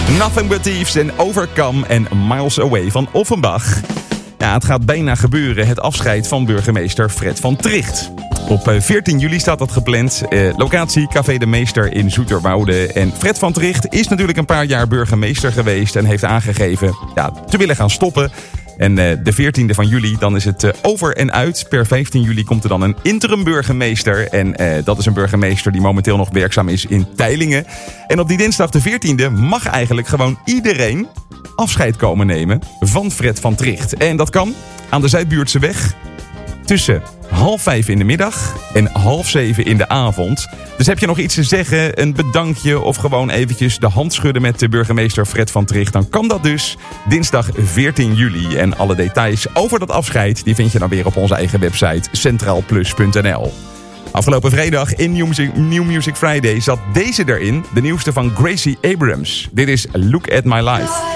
Nothing But Thieves en Overcome en Miles Away van Offenbach. Ja, het gaat bijna gebeuren, het afscheid van burgemeester Fred van Tricht. Op 14 juli staat dat gepland. Locatie Café de Meester in Zoeterwoude. En Fred van Tricht is natuurlijk een paar jaar burgemeester geweest en heeft aangegeven te willen gaan stoppen. En de 14e van juli, dan is het over en uit. Per 15 juli komt er dan een interim burgemeester. En dat is een burgemeester die momenteel nog werkzaam is in Teylingen. En op die dinsdag de 14e mag eigenlijk gewoon iedereen afscheid komen nemen van Fred van Tricht. En dat kan aan de Zuidbuurtseweg tussen 6:30 in de middag en 6:30 in de avond. Dus heb je nog iets te zeggen, een bedankje of gewoon eventjes de hand schudden met de burgemeester Fred van Tricht, dan kan dat dus dinsdag 14 juli. En alle details over dat afscheid die vind je dan weer op onze eigen website centraalplus.nl. Afgelopen vrijdag in New Music Friday zat deze erin, de nieuwste van Gracie Abrams. Dit is Look at My Life.